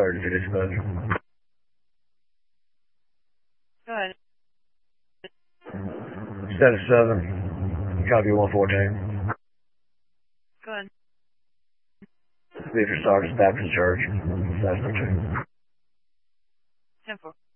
Sergeant to dispatch. Go ahead. Status 7. Copy 114. Go ahead. Major Sergeant Baptist Church. Status 2. 10-4.